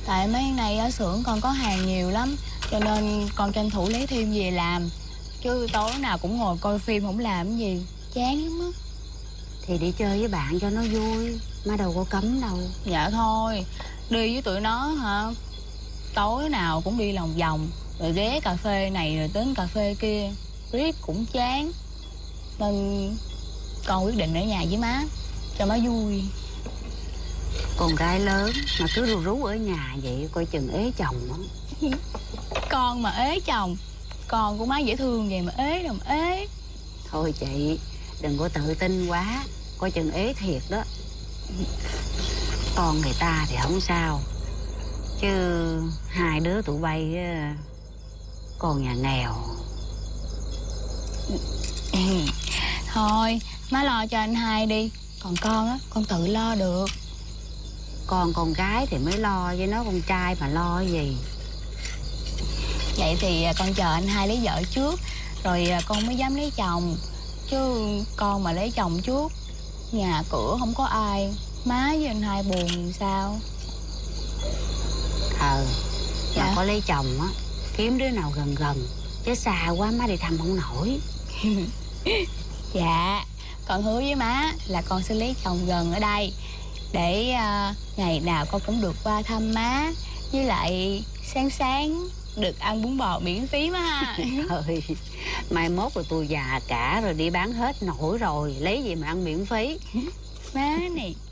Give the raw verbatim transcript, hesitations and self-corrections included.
Tại mấy ngày ở xưởng con có hàng nhiều lắm, cho nên con tranh thủ lấy thêm về làm. Chứ tối nào cũng ngồi coi phim không làm cái gì, chán lắm á. Thì đi chơi với bạn cho nó vui, má đâu có cấm đâu. Dạ thôi, đi với tụi nó hả, tối nào cũng đi lòng vòng, rồi ghé cà phê này rồi đến cà phê kia, riết cũng chán. Nên con quyết định ở nhà với má, cho má vui. Con gái lớn mà cứ ru rú ở nhà vậy coi chừng ế chồng đó. Con mà ế chồng, con của má dễ thương vậy mà ế đâu mà ế. Thôi chị, đừng có tự tin quá, coi chừng ế thiệt đó. Con người ta thì không sao, chứ hai đứa tụi bay con nhà nghèo. Thôi, má lo cho anh hai đi. Còn con á, con tự lo được. Con con gái thì mới lo, với nó con trai mà lo gì. Vậy thì con chờ anh hai lấy vợ trước, rồi con mới dám lấy chồng. Chứ con mà lấy chồng trước, nhà cửa không có ai, má với anh hai buồn thì sao? Ờ, dạ. Mà có lấy chồng á, kiếm đứa nào gần gần, chứ xa quá má đi thăm không nổi. Dạ, con hứa với má là con sẽ lấy chồng gần ở đây, để uh, ngày nào con cũng được qua thăm má. Với lại sáng sáng được ăn bún bò miễn phí má ha. Thôi, mai mốt rồi tôi già cả rồi đi bán hết nổi rồi, lấy gì mà ăn miễn phí. Má này